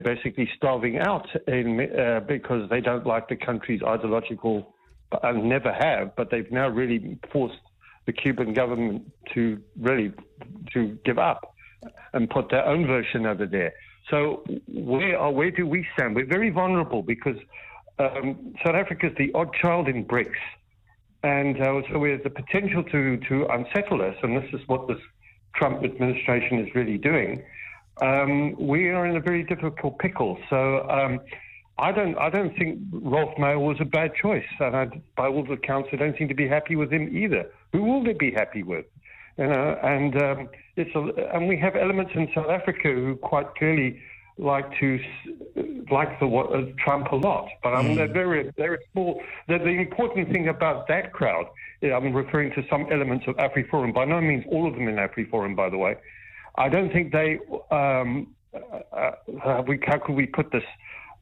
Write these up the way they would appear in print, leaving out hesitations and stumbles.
basically starving out because they don't like the country's ideological, never have, but they've now really forced the Cuban government to give up and put their own version over there. So where do we stand? We're very vulnerable because South Africa is the odd child in BRICS. And so we have the potential to unsettle us, and this is what this Trump administration is really doing. We are in a very difficult pickle. So I don't think Rolf Meyer was a bad choice, and by all accounts, I don't seem to be happy with him either. Who will they be happy with? You know, and we have elements in South Africa who quite clearly like Trump a lot, but they're very small. The important thing about that crowd, I'm referring to some elements of AfriForum, by no means all of them in AfriForum, by the way. I don't think they. How could we put this?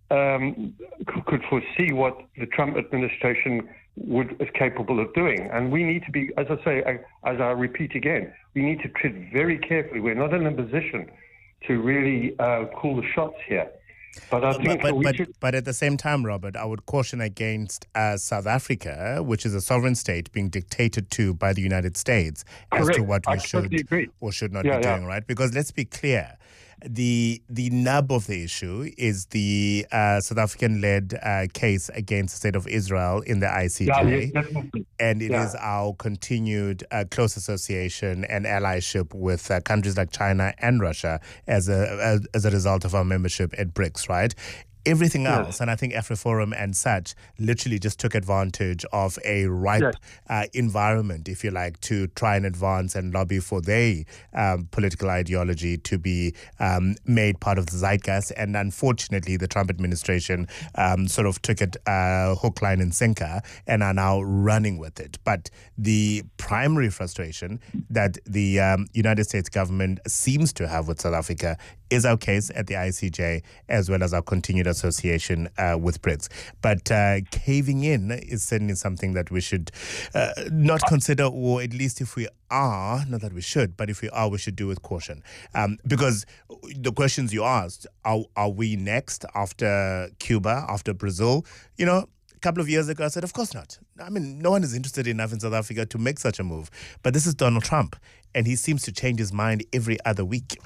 Could foresee what the Trump administration is capable of doing, and we need to be, as I say, as I repeat again, we need to tread very carefully. We're not in a position to really call the shots here. But I think but at the same time, Robert, I would caution against South Africa, which is a sovereign state, being dictated to by the United States as to what we should or should not be doing, right? Because let's be clear, the nub of the issue is the South African-led case against the State of Israel in the ICJ, and it is our continued close association and allyship with countries like China and Russia as a result of our membership at BRICS, right? Everything else, and I think AfriForum and such literally just took advantage of a ripe environment, if you like, to try and advance and lobby for their political ideology to be made part of the zeitgeist. And unfortunately, the Trump administration sort of took it hook, line, and sinker and are now running with it. But the primary frustration that the United States government seems to have with South Africa is our case at the ICJ, as well as our continued association with BRICS. But caving in is certainly something that we should not consider, or at least if we are, not that we should, but if we are, we should do with caution. Because the questions you asked, are we next after Cuba, after Brazil? You know, a couple of years ago, I said, of course not. I mean, no one is interested enough in South Africa to make such a move. But this is Donald Trump, and he seems to change his mind every other week.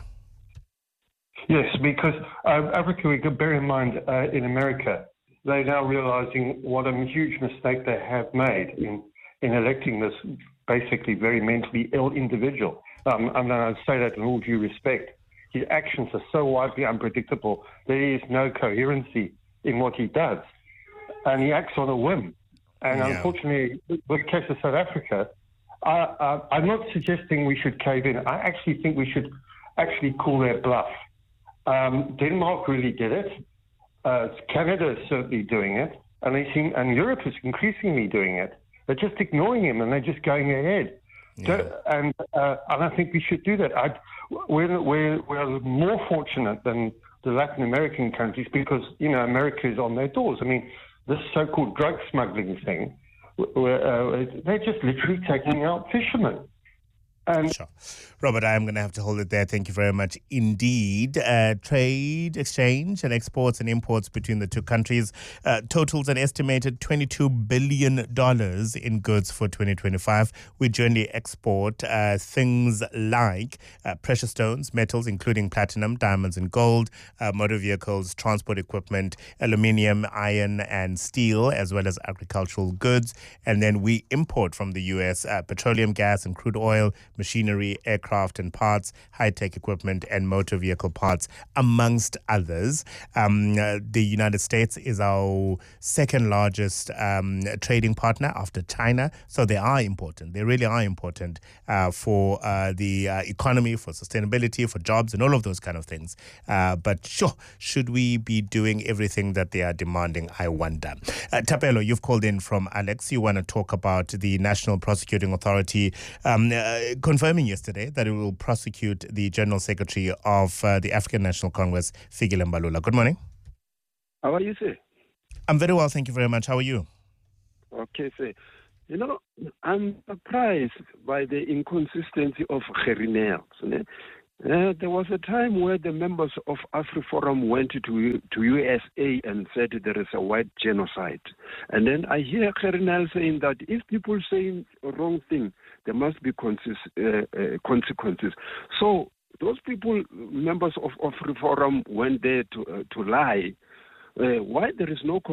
Yes, because Africa, we could bear in mind, in America, they're now realizing what a huge mistake they have made in electing this basically very mentally ill individual. And I say that in all due respect. His actions are so widely unpredictable. There is no coherency in what he does. And he acts on a whim. And unfortunately, with the case of South Africa, I'm not suggesting we should cave in. I actually think we should actually call their bluff. Denmark really did it. Canada is certainly doing it, and Europe is increasingly doing it. They're just ignoring him, and they're just going ahead. And I think we should do that. We're more fortunate than the Latin American countries because America is on their doors. I mean, this so-called drug smuggling thing, they're just literally taking out fishermen. Sure. Robert, I am going to have to hold it there. Thank you very much indeed. Trade, exchange, and exports and imports between the two countries totals an estimated $22 billion in goods for 2025. We generally export things like precious stones, metals, including platinum, diamonds, and gold, motor vehicles, transport equipment, aluminium, iron, and steel, as well as agricultural goods. And then we import from the U.S. Petroleum, gas, and crude oil, machinery, aircraft and parts, high-tech equipment, and motor vehicle parts, amongst others. The United States is our second largest trading partner after China, so they are important. They really are important for the economy, for sustainability, for jobs, and all of those kind of things. But sure, should we be doing everything that they are demanding? I wonder. Thapelo, you've called in from Alex. You want to talk about the National Prosecuting Authority confirming yesterday that it will prosecute the General Secretary of the African National Congress, Fikile Mbalula. Good morning. How are you, sir? I'm very well, thank you very much. How are you? Okay, sir. I'm surprised by the inconsistency of Gerrie Nel. There was a time where the members of AfriForum went to USA and said there is a white genocide. And then I hear Kernel saying that if people say wrong thing, there must be consequences. So those people, members of AfriForum, went there to lie. Why there is no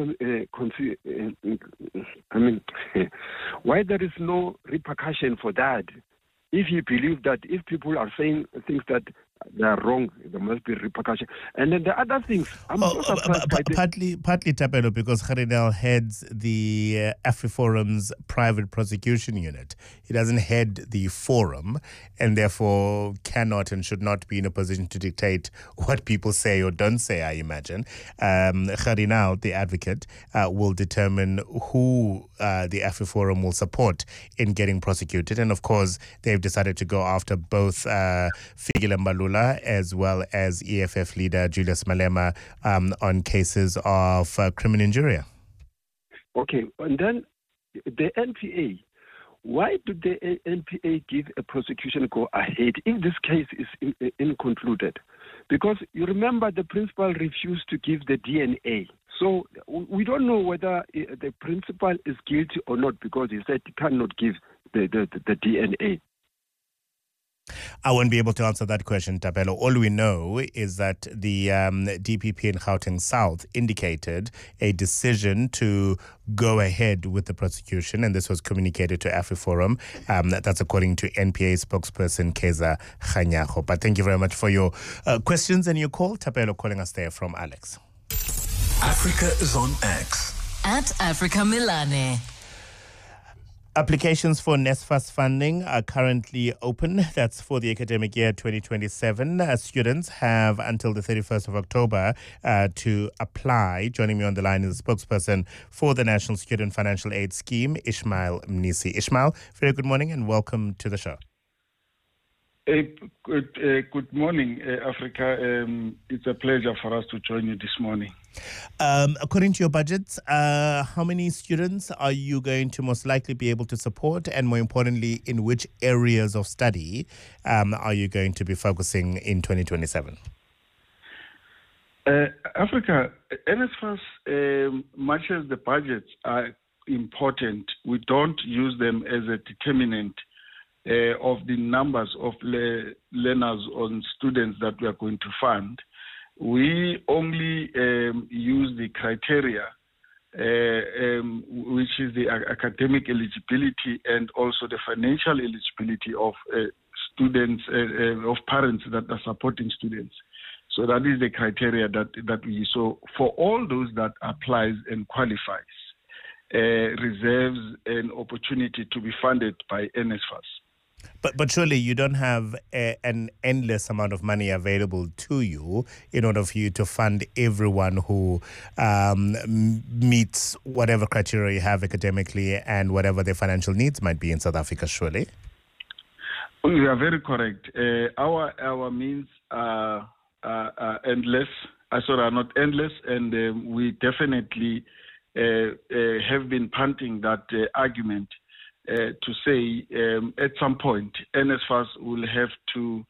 why there is no repercussion for that? If you believe that if people are saying things that they are wrong, there must be repercussion. And then the other things, partly Thapelo, because Kharinel heads the AfriForum's private prosecution unit. He doesn't head the forum, and therefore cannot and should not be in a position to dictate what people say or don't say, I imagine. Kharinel, the advocate, will determine who the AfriForum will support in getting prosecuted. And of course, they've decided to go after both Fikile Mbalula as well as EFF leader Julius Malema on cases of criminal injury. Okay, and then the NPA. Why did the NPA give a prosecution go ahead if this case is inconcluded? Because you remember the principal refused to give the DNA. So we don't know whether the principal is guilty or not because he said he cannot give the DNA. I won't be able to answer that question, Thapelo. All we know is that the DPP in Gauteng South indicated a decision to go ahead with the prosecution, and this was communicated to AfriForum. That's according to NPA spokesperson Keza Kganyago. But thank you very much for your questions and your call. Thapelo calling us there from Alex. Africa is on X. At Africa Milane. Applications for NSFAS funding are currently open. That's for the academic year 2027. Students have until the 31st of October to apply. Joining me on the line is the spokesperson for the National Student Financial Aid Scheme, Ishmael Mnisi. Ishmael, very good morning and welcome to the show. Good morning, Africa. It's a pleasure for us to join you this morning. According to your budgets, how many students are you going to most likely be able to support? And more importantly, in which areas of study are you going to be focusing in 2027? Africa, NSFAS, much as the budgets are important, we don't use them as a determinant of the numbers of learners or students that we are going to fund. We only use the criteria, which is the academic eligibility and also the financial eligibility of students, of parents that are supporting students. So that is the criteria that we use. So for all those that applies and qualifies, reserves an opportunity to be funded by NSFAS. But surely you don't have an endless amount of money available to you in order for you to fund everyone who meets whatever criteria you have academically and whatever their financial needs might be in South Africa, surely? You are very correct. Our means are endless. Are not endless, and we definitely have been punting that argument. To say at some point NSFAS will have to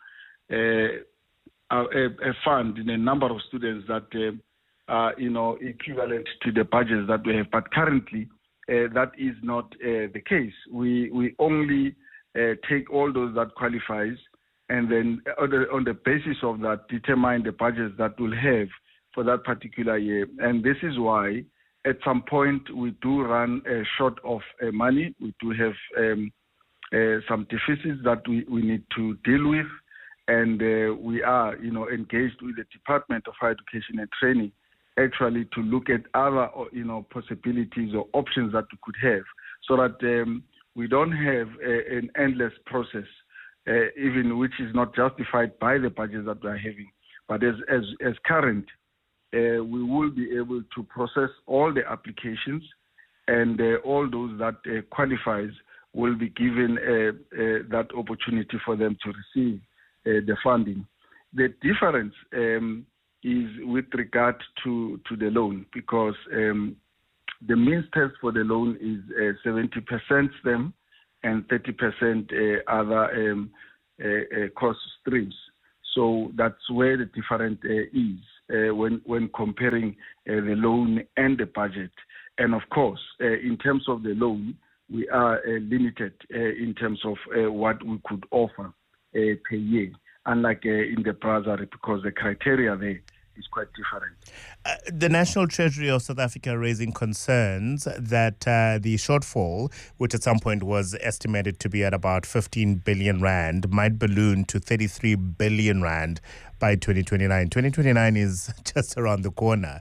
fund in a number of students that are equivalent to the budgets that we have. But currently that is not the case. We only take all those that qualifies and then on the basis of that determine the budgets that we'll have for that particular year. And this is why at some point, we do run short of money. We do have some deficits that we need to deal with, and we are, engaged with the Department of Higher Education and Training, actually to look at other, possibilities or options that we could have, so that we don't have an endless process, even which is not justified by the budgets that we are having. But as current. We will be able to process all the applications, and all those that qualifies will be given that opportunity for them to receive the funding. The difference is with regard to the loan, because the means test for the loan is 70% STEM and 30% other cost streams. So that's where the difference is when comparing the loan and the budget. And of course, in terms of the loan, we are limited in terms of what we could offer per year, unlike in the bursary, because the criteria there is quite different. The National Treasury of South Africa raising concerns that the shortfall, which at some point was estimated to be at about 15 billion rand, might balloon to 33 billion rand by 2029. 2029 is just around the corner.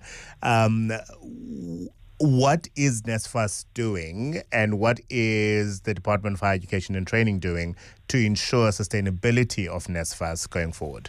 What is NSFAS doing, and what is the Department of Higher Education and Training doing to ensure sustainability of NSFAS going forward?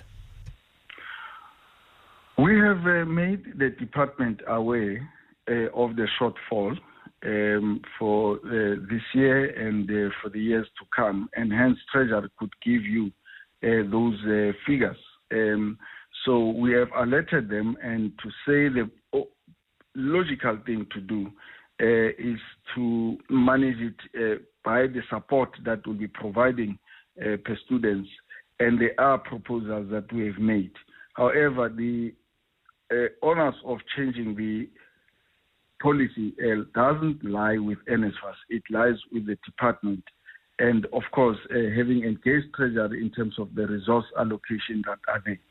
We have made the department aware of the shortfall for this year and for the years to come, and hence Treasury could give you those figures. So we have alerted them, and to say the logical thing to do is to manage it by the support that we'll be providing per students, and there are proposals that we have made. However, the honors of changing the policy doesn't lie with NSFAS, it lies with the department, and of course having engaged Treasury in terms of the resource allocation that are there.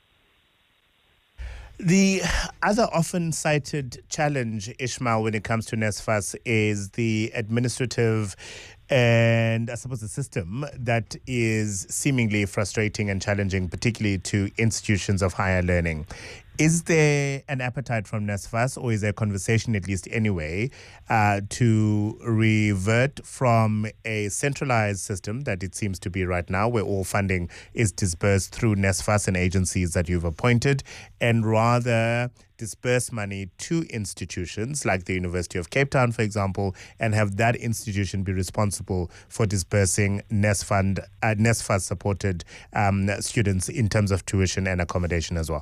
The other often cited challenge, Ishmael, when it comes to NSFAS is the administrative and I suppose the system that is seemingly frustrating and challenging, particularly to institutions of higher learning. Is there an appetite from NSFAS, or is there a conversation, at least anyway, to revert from a centralized system that it seems to be right now, where all funding is disbursed through NSFAS and agencies that you've appointed, and rather disperse money to institutions like the University of Cape Town, for example, and have that institution be responsible for dispersing NSFAS-supported students in terms of tuition and accommodation as well?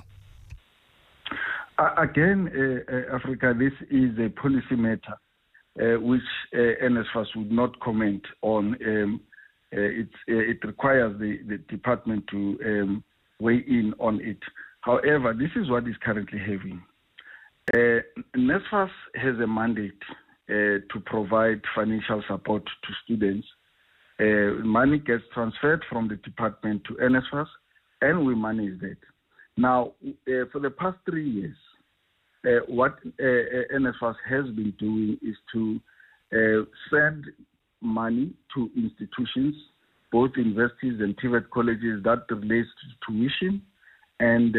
Again, Africa, this is a policy matter which NSFAS would not comment on. It requires the department to weigh in on it. However, this is what is currently having. NSFAS has a mandate to provide financial support to students. Money gets transferred from the department to NSFAS, and we manage that. Now, for the past 3 years, what NSFAS has been doing is to send money to institutions, both universities and TVET colleges, that relates to tuition. And,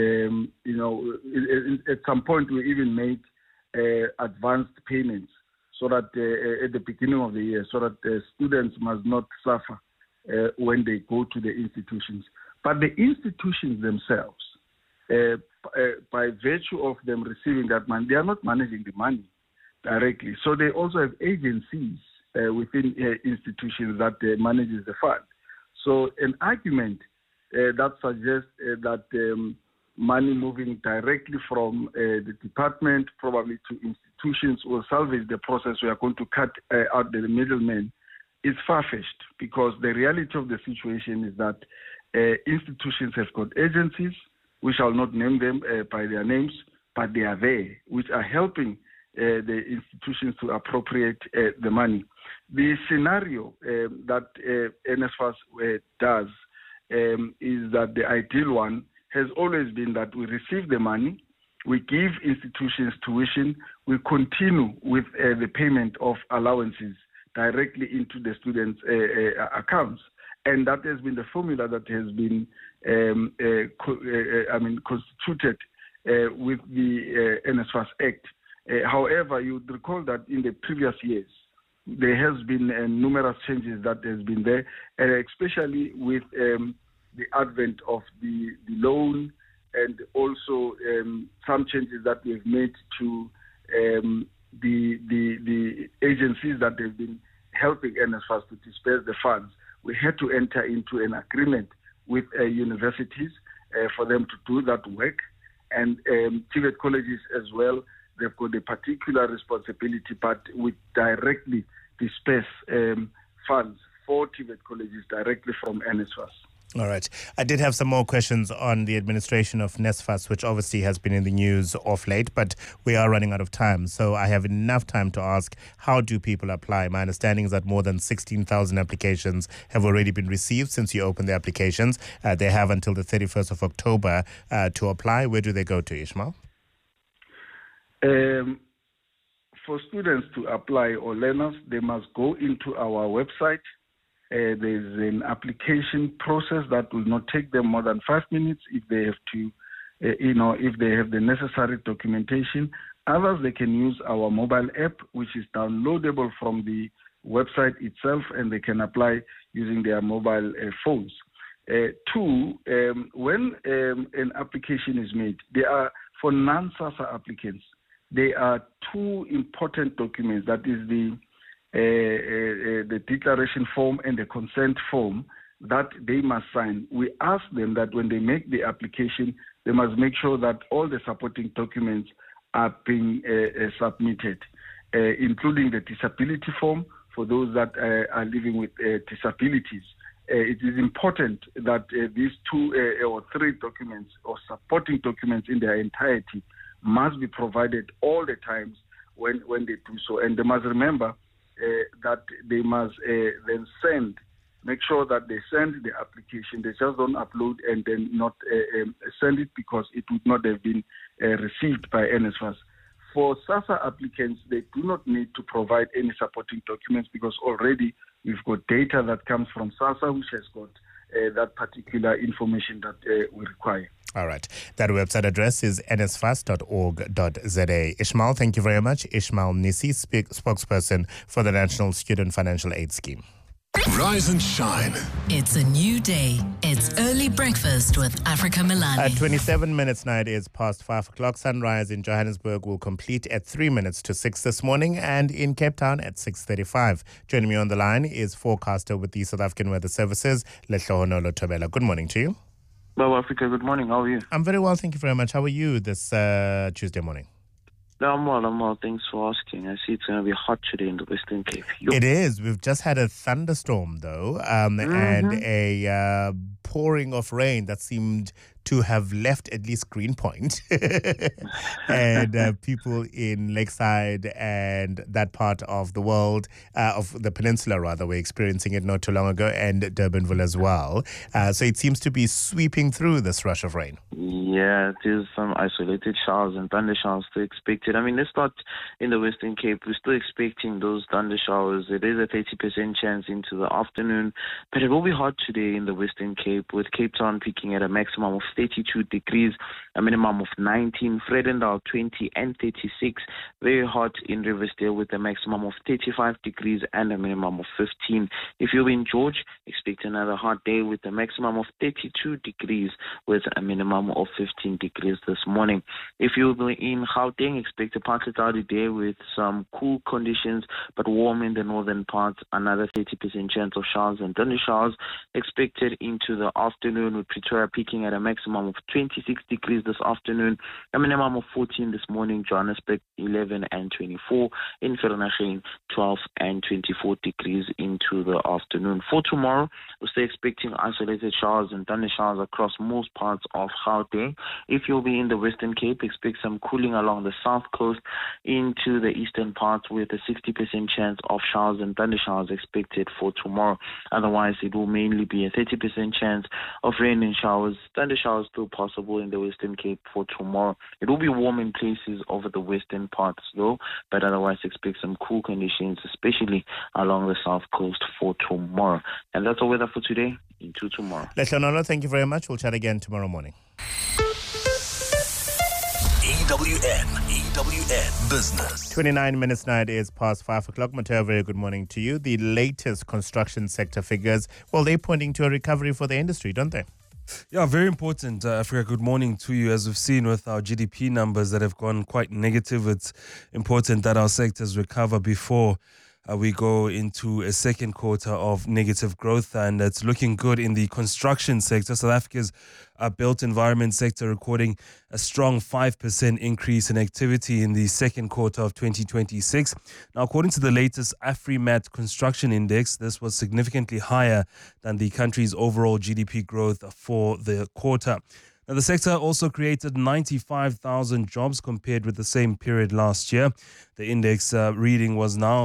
at some point we even made advanced payments so that at the beginning of the year, so that students must not suffer when they go to the institutions. But the institutions themselves, by virtue of them receiving that money, they are not managing the money directly. So they also have agencies within institutions that manages the fund. So an argument that suggests that money moving directly from the department probably to institutions will salvage the process. We are going to cut out the middlemen is far-fetched, because the reality of the situation is that institutions have got agencies. We shall not name them by their names, but they are there, which are helping the institutions to appropriate the money. The scenario that NSFAS does is that the ideal one has always been that we receive the money, we give institutions tuition, we continue with the payment of allowances directly into the students' accounts. And that has been the formula that has been constituted with the NSFAS Act. However, you would recall that in the previous years, there has been numerous changes that has been there, especially with the advent of the loan, and also some changes that we've made to the agencies that have been helping NSFAS to disperse the funds. We had to enter into an agreement with universities for them to do that work, and TVET colleges as well. They've got a particular responsibility, but we directly disperse funds for TVET colleges directly from NSFAS. All right. I did have some more questions on the administration of NSFAS, which obviously has been in the news of late, but we are running out of time. So I have enough time to ask, how do people apply? My understanding is that more than 16,000 applications have already been received since you opened the applications. They have until the 31st of October to apply. Where do they go to, Ishmael? For students to apply or learners, they must go into our website. There's an application process that will not take them more than 5 minutes if they have to, if they have the necessary documentation. Others, they can use our mobile app, which is downloadable from the website itself, and they can apply using their mobile phones. Two, when an application is made, there are, for non-SASSA applicants, there are two important documents. That is the declaration form and the consent form that they must sign. We ask them that when they make the application, they must make sure that all the supporting documents are being submitted, including the disability form for those that are living with disabilities. It is important that these two or three documents or supporting documents in their entirety must be provided all the times when they do so. And they must remember that they must then make sure that they send the application. They just don't upload and then not send it because it would not have been received by NSFAS. For SASSA applicants, they do not need to provide any supporting documents because already we've got data that comes from SASSA, which has got that particular information that we require. All right. That website address is nsfas.org.za. Ishmael, thank you very much. Ishmael Nisi, spokesperson for the National Student Financial Aid Scheme. Rise and shine. It's a new day. It's early breakfast with Africa Milani. At 27 minutes now, it is past 5 o'clock. Sunrise in Johannesburg will complete at 3 minutes to 6 this morning, and in Cape Town at 6:35. Joining me on the line is forecaster with the South African Weather Services, Lehlohonolo Thobela. Good morning to you. Well, Africa, good morning. How are you? I'm very well, thank you very much. How are you this Tuesday morning? No, I'm well. Thanks for asking. I see it's going to be hot today in the Western Cape. It is. We've just had a thunderstorm, though, and a pouring of rain that seemed to have left at least Greenpoint and people in Lakeside and that part of the world, of the peninsula rather, were experiencing it not too long ago, and Durbanville as well. So it seems to be sweeping through this rush of rain. Yeah, it is some isolated showers and thunder showers still expected. I mean, let's start in the Western Cape. We're still expecting those thunder showers. It is a 30% chance into the afternoon, but it will be hot today in the Western Cape, with Cape Town peaking at a maximum of 32 degrees, a minimum of 19, Vredendal 20 and 36. Very hot in Riversdale with a maximum of 35 degrees and a minimum of 15. If you're in George, expect another hot day with a maximum of 32 degrees with a minimum of 15 degrees this morning. If you're in Gauteng, expect a partly cloudy day with some cool conditions but warm in the northern parts. Another 30% chance of showers and thunder showers expected into the afternoon, with Pretoria peaking at a maximum of 26 degrees this afternoon, a minimum of 14 this morning. Johannesburg 11 and 24, in Vereeniging 12 and 24 degrees into the afternoon. For tomorrow, we're still expecting isolated showers and thunder showers across most parts of Gauteng. If you'll be in the Western Cape, expect some cooling along the south coast into the eastern parts, with a 60% chance of showers and thunder showers expected for tomorrow. Otherwise, it will mainly be a 30% chance of rain and showers. Thunder showers still possible in the Western Cape for tomorrow. It will be warm in places over the western parts though, but otherwise expect some cool conditions, especially along the south coast for tomorrow. And that's all weather for today. Into tomorrow. Lehlohonolo, thank you very much. We'll chat again tomorrow morning. EWN Business. 29 minutes now, it is past 5 o'clock. Mateo, very good morning to you. The latest construction sector figures, well, they're pointing to a recovery for the industry, don't they? Yeah, very important, Africa. Good morning to you. As we've seen with our GDP numbers that have gone quite negative, it's important that our sectors recover before we go into a second quarter of negative growth, and it's looking good in the construction sector. South Africa's built environment sector recording a strong 5% increase in activity in the second quarter of 2026. Now, according to the latest Afrimat construction index, this was significantly higher than the country's overall GDP growth for the quarter. Now, the sector also created 95,000 jobs compared with the same period last year. The index reading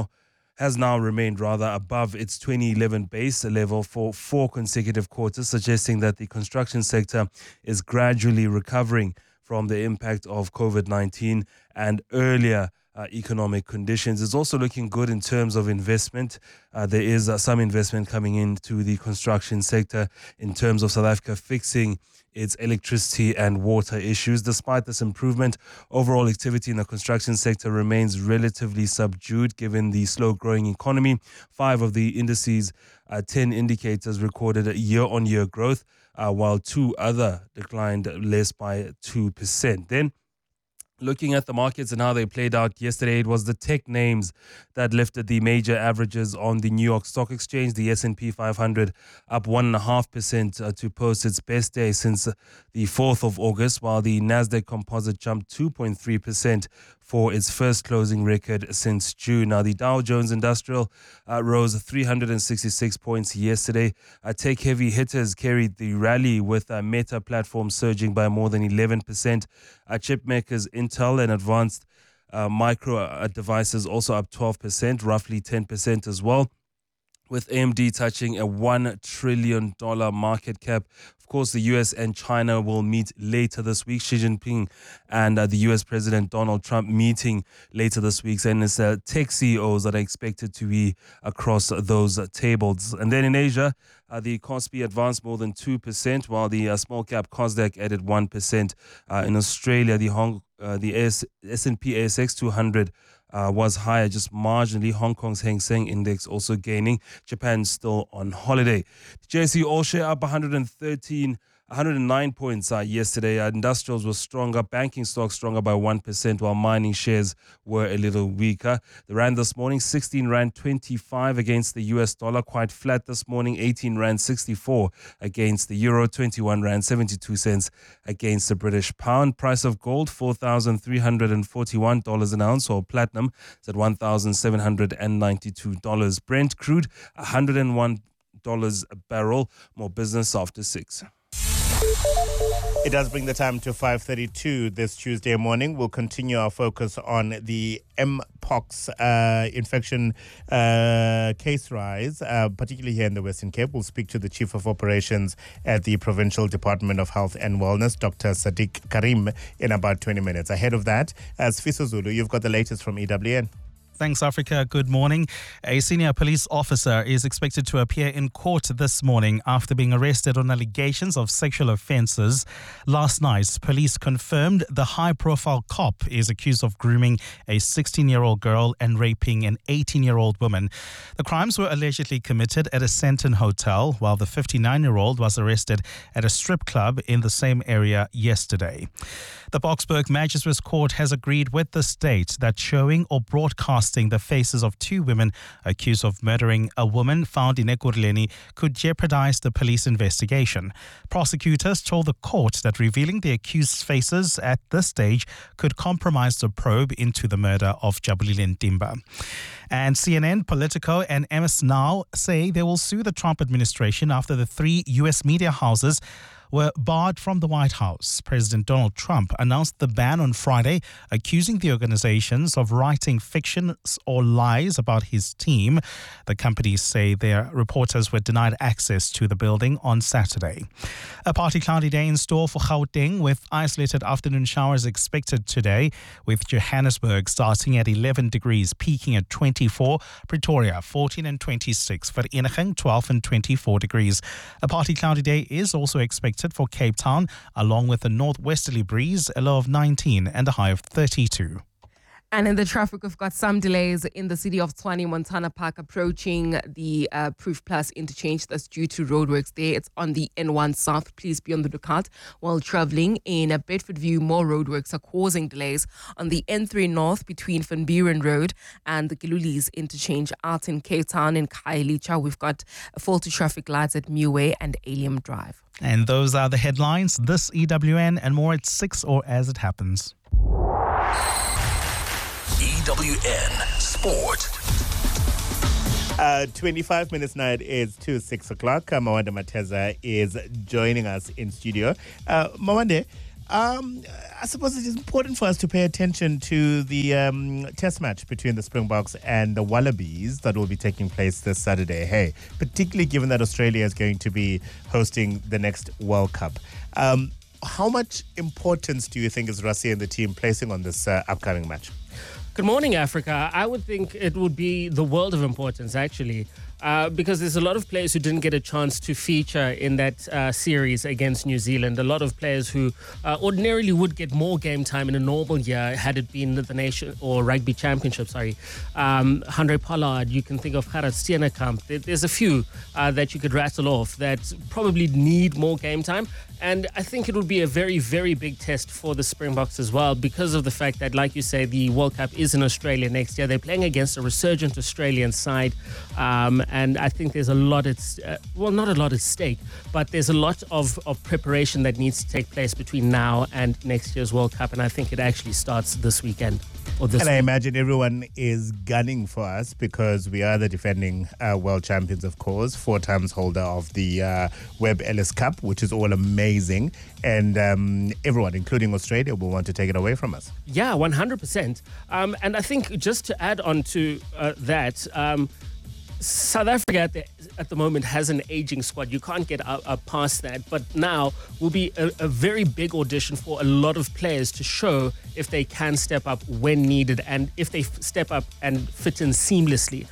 has now remained rather above its 2011 base level for 4 consecutive quarters, suggesting that the construction sector is gradually recovering from the impact of COVID-19 and earlier economic conditions. It's also looking good in terms of investment. There is some investment coming into the construction sector in terms of South Africa fixing its electricity and water issues. Despite this improvement, overall activity in the construction sector remains relatively subdued given the slow-growing economy. 5 of the indices, 10 indicators recorded a year-on-year growth, while 2 other declined less by 2%. Then, looking at the markets and how they played out yesterday, it was the tech names that lifted the major averages on the New York Stock Exchange. The S&P 500 up 1.5% to post its best day since the 4th of August, while the Nasdaq Composite jumped 2.3% for its first closing record since June. Now, the Dow Jones Industrial rose 366 points yesterday. Tech-heavy hitters carried the rally, with Meta platform surging by more than 11%. Chip makers Intel and advanced micro devices also up 12%, roughly 10% as well, with AMD touching a $1 trillion market cap. Of course, the US and China will meet later this week. Xi Jinping and the US President Donald Trump meeting later this week. And it's tech CEOs that are expected to be across those tables. And then in Asia, the Kospi advanced more than 2%, while the small cap Kosdaq added 1%. In Australia, the S&P ASX 200 was higher, just marginally. Hong Kong's Hang Seng Index also gaining. Japan still on holiday. The JSE All Share up 109 points yesterday. Industrials were stronger, banking stocks stronger by 1%, while mining shares were a little weaker. The rand this morning, 16 Rand 25 against the US dollar, quite flat this morning. 18 Rand 64 against the euro, 21 Rand 72 cents against the British pound. Price of gold, $4,341 an ounce, or platinum is at $1,792. Brent crude, $101 a barrel. More business after 6. It does bring the time to 5:32 this Tuesday morning. We'll continue our focus on the Mpox infection case rise, particularly here in the Western Cape. We'll speak to the Chief of Operations at the Provincial Department of Health and Wellness, Dr. Sadiq Karim, in about 20 minutes. Ahead of that, as Sifiso Zulu, you've got the latest from EWN. Thanks, Africa. Good morning. A senior police officer is expected to appear in court this morning after being arrested on allegations of sexual offences. Last night, police confirmed the high-profile cop is accused of grooming a 16-year-old girl and raping an 18-year-old woman. The crimes were allegedly committed at a Sandton hotel, while the 59-year-old was arrested at a strip club in the same area yesterday. The Boksburg Magistrates Court has agreed with the state that showing or broadcasting the faces of 2 women accused of murdering a woman found in Ekurhuleni could jeopardize the police investigation. Prosecutors told the court that revealing the accused's faces at this stage could compromise the probe into the murder of Jabulile Ntimba. And CNN, Politico and MS Now say they will sue the Trump administration after the 3 U.S. media houses were barred from the White House. President Donald Trump announced the ban on Friday, accusing the organizations of writing fictions or lies about his team. The companies say their reporters were denied access to the building on Saturday. A partly cloudy day in store for Gauteng, with isolated afternoon showers expected today, with Johannesburg starting at 11 degrees, peaking at 24, Pretoria 14 and 26, Vereeniging 12 and 24 degrees. A partly cloudy day is also expected for Cape Town, along with a northwesterly breeze, a low of 19 and a high of 32. And in the traffic, we've got some delays in the city of Tshwane, Montana Park, approaching the Proof Plus interchange. That's due to roadworks there. It's on the N1 South. Please be on the lookout while traveling. In Bedfordview, more roadworks are causing delays on the N3 North between Van Buren Road and the Gilulis interchange. Out in Cape Town in Khayelitsha, we've got faulty traffic lights at Meway and Alium Drive. And those are the headlines. This EWN and more at 6 or as it happens. EWN Sport. 25 minutes now, it is to 6 o'clock. Mawande Mateza is joining us in studio. Mawande, I suppose it is important for us to pay attention to the test match between the Springboks and the Wallabies that will be taking place this Saturday. Hey, particularly given that Australia is going to be hosting the next World Cup. How much importance do you think is Rassie and the team placing on this upcoming match? Good morning, Africa. I would think it would be the world of importance, actually, because there's a lot of players who didn't get a chance to feature in that series against New Zealand. A lot of players who ordinarily would get more game time in a normal year had it been the Nation or Rugby Championship, Handré Pollard, you can think of Gerard Steenekamp. There's a few that you could rattle off that probably need more game time. And I think it would be a very, very big test for the Springboks as well, because of the fact that, like you say, the World Cup is in Australia next year. They're playing against a resurgent Australian side. And I think there's a lot not a lot at stake, but there's a lot of preparation that needs to take place between now and next year's World Cup. And I think it actually starts this weekend. I imagine everyone is gunning for us because we are the defending world champions, of course, 4 times holder of the Webb Ellis Cup, which is all amazing. And everyone, including Australia, will want to take it away from us. Yeah, 100%. And I think just to add on to that, South Africa at the moment has an aging squad. You can't get past that. But now will be a very big audition for a lot of players to show if they can step up when needed and if they step up and fit in seamlessly.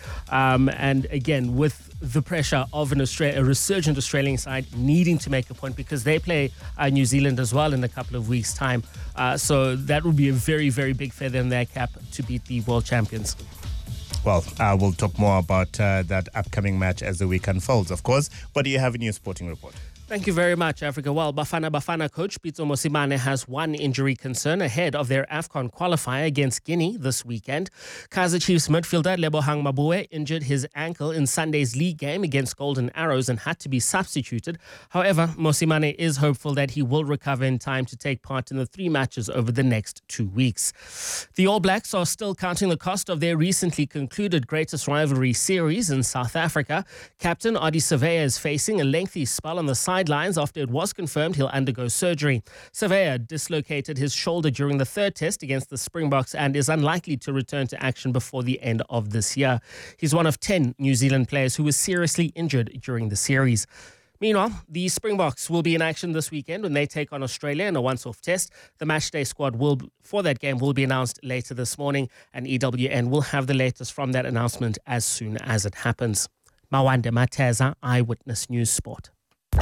And again, with the pressure of a resurgent Australian side needing to make a point because they play New Zealand as well in a couple of weeks' time. So that would be a very, very big feather in their cap to beat the world champions. Well, we'll talk more about that upcoming match as the week unfolds, of course. What do you have in your sporting report? Thank you very much, Africa. Well, Bafana coach Pitso Mosimane has one injury concern ahead of their AFCON qualifier against Guinea this weekend. Kaizer Chiefs midfielder Lebohang Mabue injured his ankle in Sunday's league game against Golden Arrows and had to be substituted. However, Mosimane is hopeful that he will recover in time to take part in the 3 matches over the next 2 weeks. The All Blacks are still counting the cost of their recently concluded Greatest Rivalry series in South Africa. Captain Ardie Savea is facing a lengthy spell on the sidelines after it was confirmed he'll undergo surgery. Savea dislocated his shoulder during the 3rd test against the Springboks and is unlikely to return to action before the end of this year. He's one of 10 New Zealand players who was seriously injured during the series. Meanwhile, the Springboks will be in action this weekend when they take on Australia in a once-off test. The matchday squad for that game will be announced later this morning, and EWN will have the latest from that announcement as soon as it happens. Mawande Mateza, Eyewitness News Sport.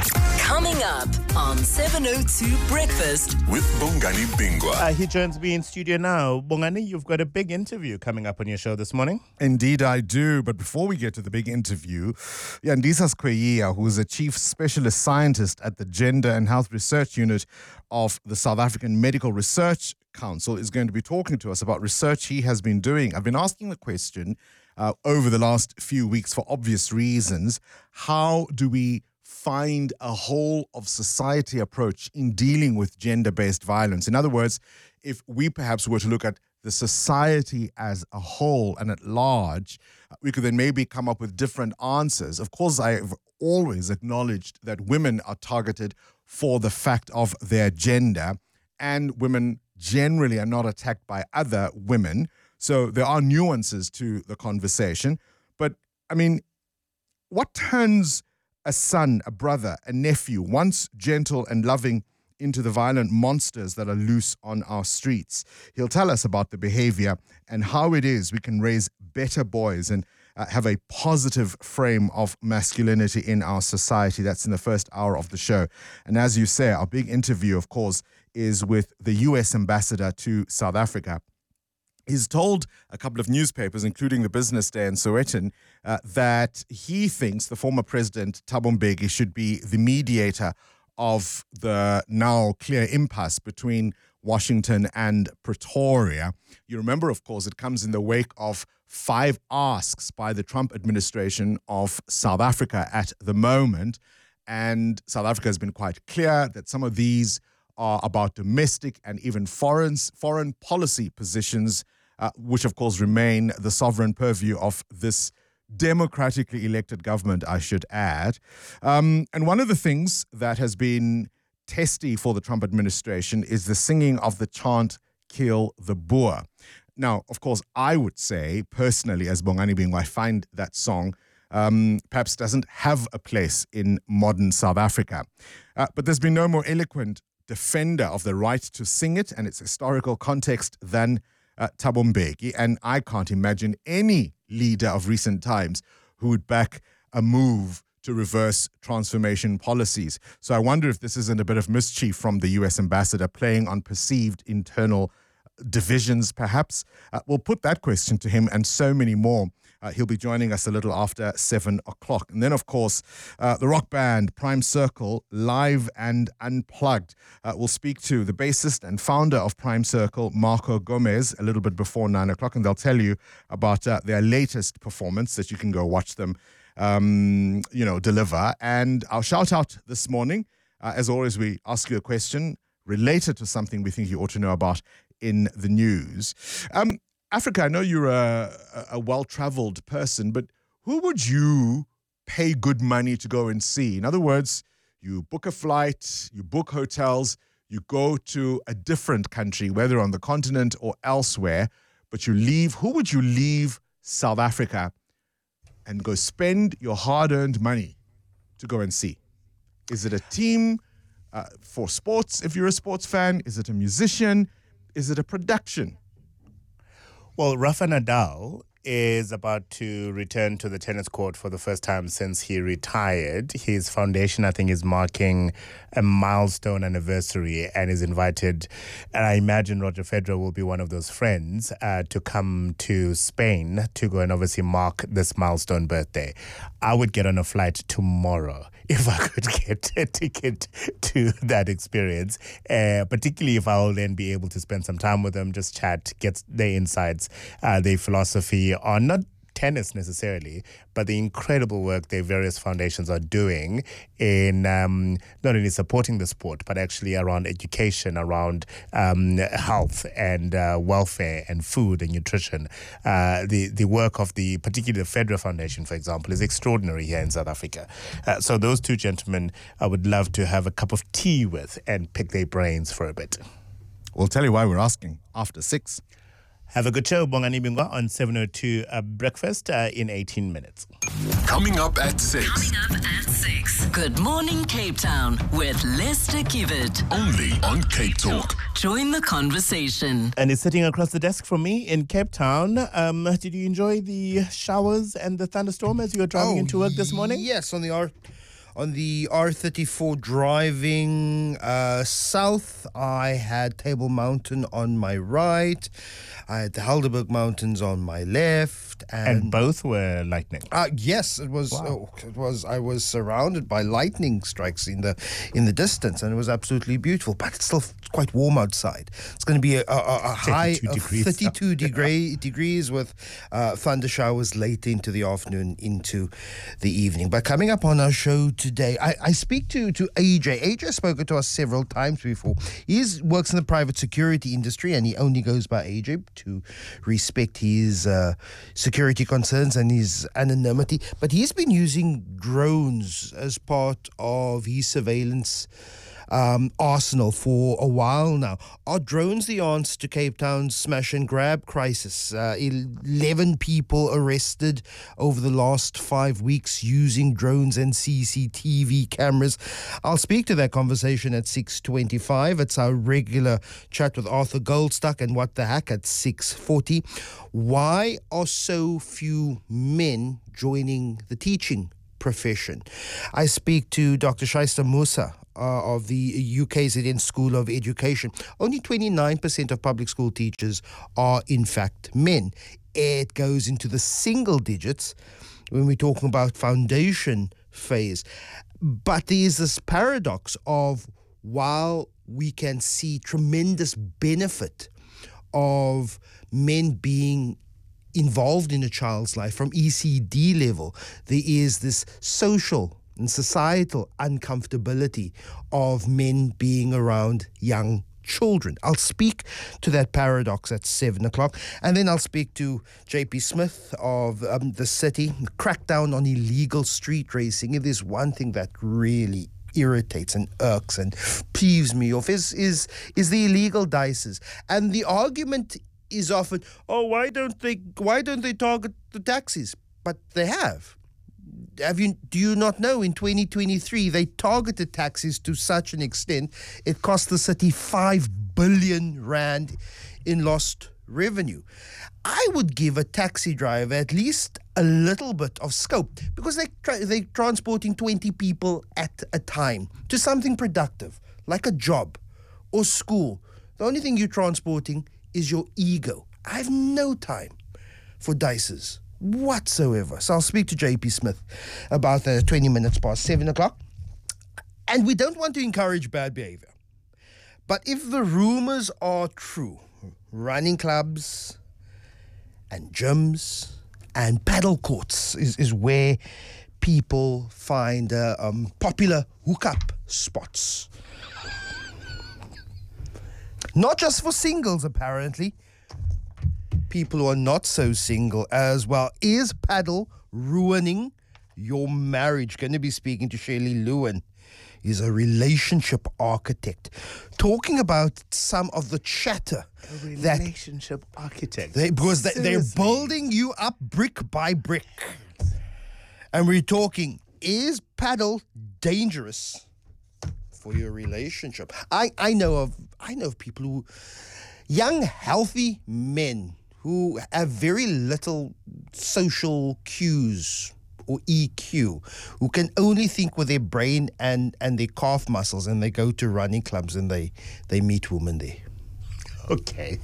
Coming up on 702 Breakfast with Bongani Bingwa. He joins me in studio now. Bongani, you've got a big interview coming up on your show this morning. Indeed, I do. But before we get to the big interview, Yandisa Skweyiya, who is a chief specialist scientist at the Gender and Health Research Unit of the South African Medical Research Council, is going to be talking to us about research he has been doing. I've been asking the question over the last few weeks for obvious reasons. How do we find a whole of society approach in dealing with gender-based violence? In other words, if we perhaps were to look at the society as a whole and at large, we could then maybe come up with different answers. Of course, I've always acknowledged that women are targeted for the fact of their gender, and women generally are not attacked by other women. So there are nuances to the conversation. But, I mean, what turns a son, a brother, a nephew, once gentle and loving, into the violent monsters that are loose on our streets? He'll tell us about the behavior and how it is we can raise better boys and have a positive frame of masculinity in our society. That's in the first hour of the show. And as you say, our big interview, of course, is with the U.S. ambassador to South Africa. He's told a couple of newspapers, including the Business Day and Sowetan, that he thinks the former president, Thabo Mbeki, should be the mediator of the now clear impasse between Washington and Pretoria. You remember, of course, it comes in the wake of 5 asks by the Trump administration of South Africa at the moment. And South Africa has been quite clear that some of these are about domestic and even foreign policy positions, which, of course, remain the sovereign purview of this democratically elected government, I should add. And one of the things that has been testy for the Trump administration is the singing of the chant, "Kill the Boer." Now, of course, I would say, personally, as Bongani Bingwa, I find that song perhaps doesn't have a place in modern South Africa. But there's been no more eloquent defender of the right to sing it and its historical context than Thabo Mbeki. And I can't imagine any leader of recent times who would back a move to reverse transformation policies. So I wonder if this isn't a bit of mischief from the US ambassador playing on perceived internal divisions, perhaps. We'll put that question to him and so many more. He'll be joining us a little after 7 o'clock. And then, of course, the rock band Prime Circle, live and unplugged. We'll speak to the bassist and founder of Prime Circle, Marco Gomez, a little bit before 9 o'clock, and they'll tell you about their latest performance that you can go watch them deliver. And our shout out this morning, as always, we ask you a question related to something we think you ought to know about in the news. Africa, I know you're a well-traveled person, but who would you pay good money to go and see? In other words, you book a flight, you book hotels, you go to a different country, whether on the continent or elsewhere, but you leave. Who would you leave South Africa and go spend your hard-earned money to go and see? Is it a team for sports, if you're a sports fan? Is it a musician? Is it a production? Well, Rafa Nadal is about to return to the tennis court for the first time since he retired. His foundation, I think, is marking a milestone anniversary and is invited, and I imagine Roger Federer will be one of those friends, to come to Spain to go and obviously mark this milestone birthday. I would get on a flight tomorrow if I could get a ticket to that experience, particularly if I'll then be able to spend some time with them, just chat, get their insights, their philosophy on not tennis necessarily, but the incredible work their various foundations are doing in not only supporting the sport, but actually around education, around health and welfare and food and nutrition. The work of particularly the Federer Foundation, for example, is extraordinary here in South Africa. So those two gentlemen I would love to have a cup of tea with and pick their brains for a bit. We'll tell you why we're asking after 6. Have a good show, Bongani Bingwa, on 702 Breakfast in 18 minutes. Coming up at 6. Good morning, Cape Town, with Lester Kivet. Only on Cape Talk. Join the conversation. And he's sitting across the desk from me in Cape Town. Did you enjoy the showers and the thunderstorm as you were driving into work this morning? Yes, on the R34 driving south, I had Table Mountain on my right. I had the Helderberg Mountains on my left, and both were lightning. Yes, it was. Wow. It was. I was surrounded by lightning strikes in the distance, and it was absolutely beautiful. But it's still quite warm outside. It's going to be a high of 32 degrees with thunder showers late into the afternoon, into the evening. But coming up on our show today, I speak to AJ. AJ has spoken to us several times before. He works in the private security industry, and he only goes by AJ to respect his security concerns and his anonymity. But he's been using drones as part of his surveillance arsenal for a while now. Are drones the answer to Cape Town's smash and grab crisis? 11 people arrested over the last 5 weeks using drones and CCTV cameras. I'll speak to that conversation at 6:25. It's our regular chat with Arthur Goldstuck and What the Hack at 6:40. Why are so few men joining the teaching profession? I speak to Dr. Shaista Musa of the UKZN School of Education. Only 29% of public school teachers are in fact men. It goes into the single digits when we're talking about foundation phase. But there's this paradox of, while we can see tremendous benefit of men being involved in a child's life from ECD level, there is this social and societal uncomfortability of men being around young children. I'll speak to that paradox at 7 o'clock, and then I'll speak to JP Smith of the city. Crackdown on illegal street racing. If there's one thing that really irritates and irks and peeves me off is the illegal dices. And the argument is often, oh, why don't they target the taxis? But they have. Do you not know, in 2023 they targeted taxis to such an extent it cost the city 5 billion rand in lost revenue. I would give a taxi driver at least a little bit of scope, because they're transporting 20 people at a time to something productive like a job or school. The only thing you're transporting is your ego. I have no time for dices whatsoever. So I'll speak to JP Smith about 20 minutes past 7 o'clock. And we don't want to encourage bad behavior. But if the rumors are true, running clubs and gyms and paddle courts is where people find popular hookup spots. Not just for singles, apparently. People who are not so single as well. Is paddle ruining your marriage? Going to be speaking to Shirley Lewin. He's a relationship architect, talking about some of the chatter. A relationship architect. Because they're building you up brick by brick. And we're talking, is paddle dangerous for your relationship? I know of people who, young, healthy men who have very little social cues or EQ, who can only think with their brain and their calf muscles, and they go to running clubs and they meet women there. Okay.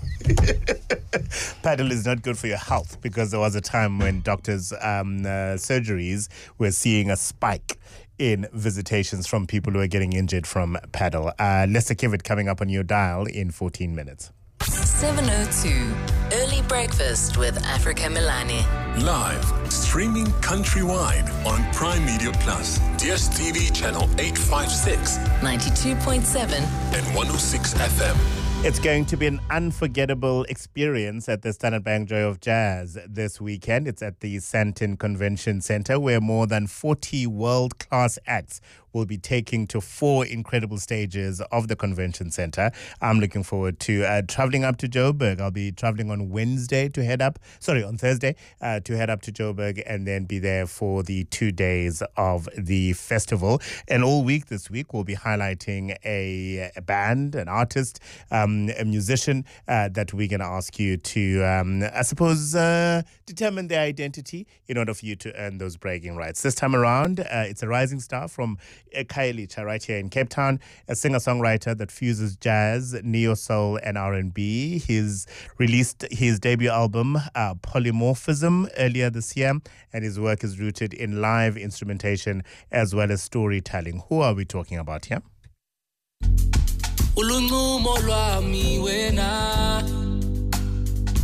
Paddle is not good for your health, because there was a time when doctors' surgeries were seeing a spike in visitations from people who are getting injured from paddle. Lester Kivitt coming up on your dial in 14 minutes. 7:02, Early Breakfast with Africa Milani. Live, streaming countrywide on Prime Media Plus, DSTV channel 856, 92.7 and 106 FM. It's going to be an unforgettable experience at the Standard Bank Joy of Jazz this weekend. It's at the Sandton Convention Centre, where more than 40 world-class acts will be taking to 4 incredible stages of the convention centre. I'm looking forward to travelling up to Joburg. I'll be travelling on Thursday to head up to Joburg, and then be there for the 2 days of the festival. And all week this week, we'll be highlighting a band, an artist, a musician that we're going to ask you to, determine their identity in order for you to earn those bragging rights. This time around, it's a rising star from Khayelitsha right here in Cape Town, a singer-songwriter that fuses jazz, neo-soul and R&B. He's released his debut album, Polymorphism, earlier this year, and his work is rooted in live instrumentation as well as storytelling. Who are we talking about here? Ulungumo lwami wena